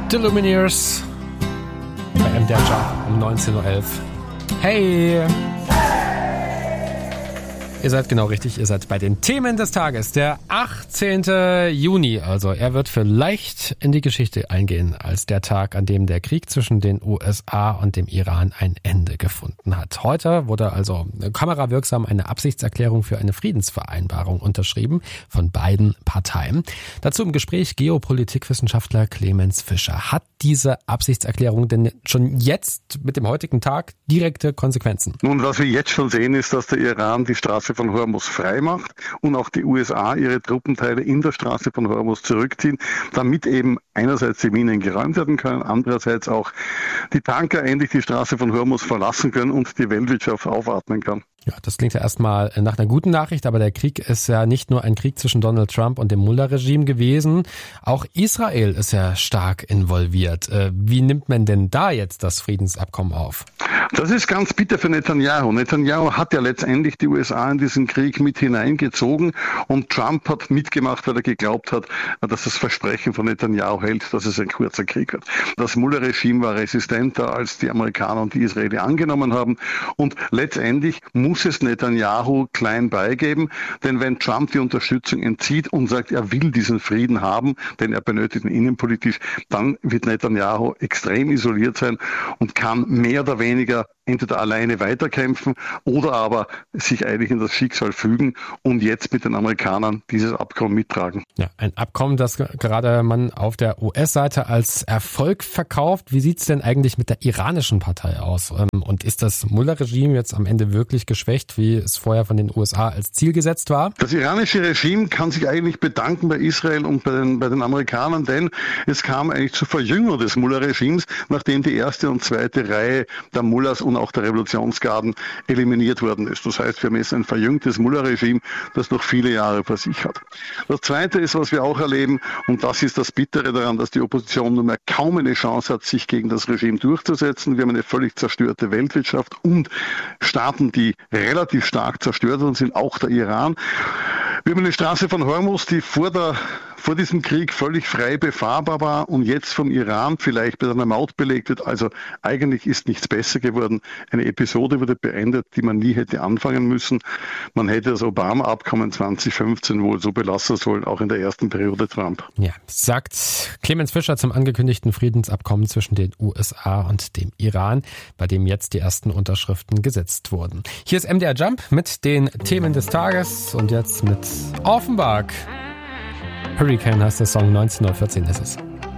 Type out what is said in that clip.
The Lumineers bei MDR Jump um 19.11 Uhr. Hey! Ihr seid genau richtig, ihr seid bei den Themen des Tages. Der 18. Juni, also er wird vielleicht in die Geschichte eingehen als der Tag, an dem der Krieg zwischen den USA und dem Iran ein Ende gefunden hat. Heute wurde also kamerawirksam eine Absichtserklärung für eine Friedensvereinbarung unterschrieben von beiden Parteien. Dazu im Gespräch Geopolitikwissenschaftler Clemens Fischer. Hat diese Absichtserklärung denn schon jetzt mit dem heutigen Tag direkte Konsequenzen? Nun, was wir jetzt schon sehen, ist, dass der Iran die Straße von Hormuz frei macht und auch die USA ihre Truppenteile in der Straße von Hormuz zurückziehen, damit eben einerseits die Minen geräumt werden können, andererseits auch die Tanker endlich die Straße von Hormuz verlassen können und die Weltwirtschaft aufatmen kann. Ja, das klingt ja erstmal nach einer guten Nachricht, aber der Krieg ist ja nicht nur ein Krieg zwischen Donald Trump und dem Mullah-Regime gewesen. Auch Israel ist ja stark involviert. Wie nimmt man denn da jetzt das Friedensabkommen auf? Das ist ganz bitter für Netanyahu. Netanyahu hat ja letztendlich die USA in diesen Krieg mit hineingezogen und Trump hat mitgemacht, weil er geglaubt hat, dass das Versprechen von Netanyahu hält, dass es ein kurzer Krieg wird. Das Mullah-Regime war resistenter, als die Amerikaner und die Israelis angenommen haben und letztendlich muss es Netanyahu klein beigeben, denn wenn Trump die Unterstützung entzieht und sagt, er will diesen Frieden haben, denn er benötigt ihn innenpolitisch, dann wird Netanyahu extrem isoliert sein und kann mehr oder weniger entweder alleine weiterkämpfen oder aber sich eigentlich in das Schicksal fügen und jetzt mit den Amerikanern dieses Abkommen mittragen. Ja, ein Abkommen, das gerade man auf der US-Seite als Erfolg verkauft. Wie sieht's denn eigentlich mit der iranischen Partei aus? Und ist das Mullah-Regime jetzt am Ende wirklich geschwächt, wie es vorher von den USA als Ziel gesetzt war? Das iranische Regime kann sich eigentlich bedanken bei Israel und bei den Amerikanern, denn es kam eigentlich zur Verjüngung des Mullah-Regimes, nachdem die erste und zweite Reihe der Mullahs und auch der Revolutionsgarden eliminiert worden ist. Das heißt, wir haben jetzt ein verjüngtes Mullah-Regime, das noch viele Jahre vor sich hat. Das Zweite ist, was wir auch erleben, und das ist das Bittere daran, dass die Opposition nunmehr kaum eine Chance hat, sich gegen das Regime durchzusetzen. Wir haben eine völlig zerstörte Weltwirtschaft und Staaten, die relativ stark zerstört worden sind, auch der Iran. Wir haben eine Straße von Hormuz, die vor diesem Krieg völlig frei befahrbar war und jetzt vom Iran vielleicht mit einer Maut belegt wird. Also eigentlich ist nichts besser geworden. Eine Episode wurde beendet, die man nie hätte anfangen müssen. Man hätte das Obama-Abkommen 2015 wohl so belassen sollen, auch in der ersten Periode Trump. Ja, sagt Clemens Fischer zum angekündigten Friedensabkommen zwischen den USA und dem Iran, bei dem jetzt die ersten Unterschriften gesetzt wurden. Hier ist MDR Jump mit den Themen des Tages und jetzt mit Offenbach. Hurricane heißt der Song, 19:14 ist es.